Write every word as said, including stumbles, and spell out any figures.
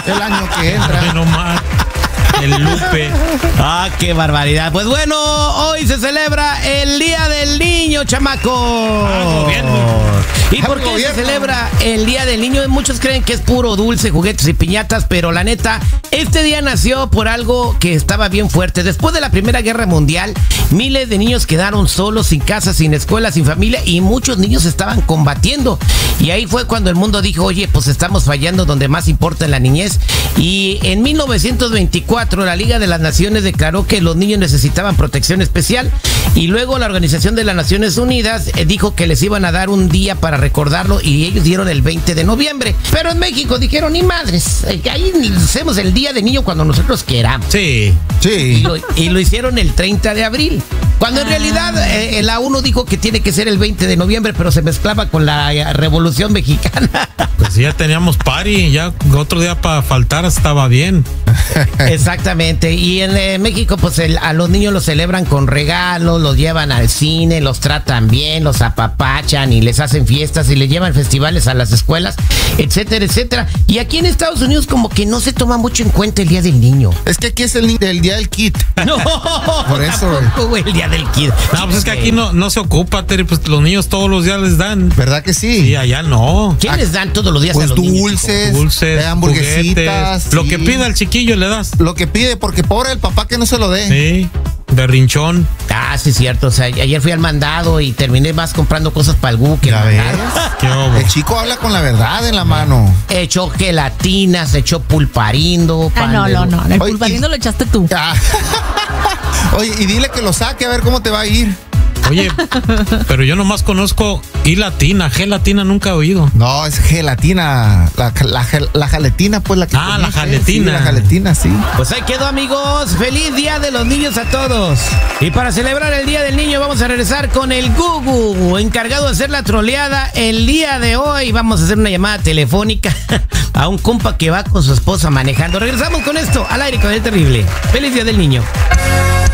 el año que entra. No más. El Lupe. Ah, qué barbaridad. Pues bueno, hoy se celebra el Día del Niño, chamaco. Ah, gobierno. ¿Y por qué se celebra el Día del Niño? Muchos creen que es puro dulce, juguetes y piñatas, pero la neta, este día nació por algo que estaba bien fuerte. Después de la Primera Guerra Mundial, miles de niños quedaron solos, sin casa, sin escuela, sin familia, y muchos niños estaban combatiendo. Y ahí fue cuando el mundo dijo, oye, pues estamos fallando donde más importa en la niñez. Y en mil novecientos veinticuatro, la Liga de las Naciones declaró que los niños necesitaban protección especial, y luego la Organización de las Naciones Unidas eh, dijo que les iban a dar un día para recordarlo, y ellos dieron el veinte de noviembre. Pero en México dijeron, ni madres, eh, ahí hacemos el Día del Niño cuando nosotros queramos. Sí. Sí. Y lo, y lo hicieron el treinta de abril. Cuando en realidad eh, la ONU dijo que tiene que ser el veinte de noviembre, pero se mezclaba con la eh, Revolución Mexicana. Pues ya teníamos party, ya otro día para faltar estaba bien. Exactamente. Y en eh, México, pues el, a los niños los celebran con regalos, los llevan al cine, los tratan bien, los apapachan y les hacen fiestas y les llevan festivales a las escuelas, etcétera, etcétera. Y aquí en Estados Unidos como que no se toma mucho en cuenta el Día del Niño. Es que aquí es el, el día del kid. No, Por eso, güey. tampoco, güey, el Día del Kid. No, pues es que aquí no, no se ocupa, Terry, pues los niños todos los días les dan. ¿Verdad que sí? Y allá no. ¿Qué les dan todos los días Pues a los niños, dulces, chico? Dulces, eh, hamburguesitas. juguetes, lo sí. que pida el chiquillo le das. Lo que pide, porque pobre el papá que no se lo dé. Sí, berrinchón. Ah, sí, cierto. O sea, ayer fui al mandado y terminé más comprando cosas para el Gu que el Ya ves. mandado. Qué obo. El chico habla con la verdad en la mano. Echó gelatinas, echó pulparindo. Ah, pan no, de- no, no. El Oye, pulparindo y- lo echaste tú. Ah. Oye, y dile que lo saque a ver cómo te va a ir. Oye, pero yo nomás conozco y latina, gelatina nunca he oído. No, es gelatina. La, la, gel- la jaletina, pues la que. Ah, la conoces. jaletina. Sí, la jaletina, sí. Pues ahí quedó, amigos. Feliz Día de los Niños a todos. Y para celebrar el Día del Niño vamos a regresar con el Gugu, encargado de hacer la troleada el día de hoy. Vamos a hacer una llamada telefónica a un compa que va con su esposa manejando. Regresamos con esto al aire con el terrible. Feliz Día del Niño.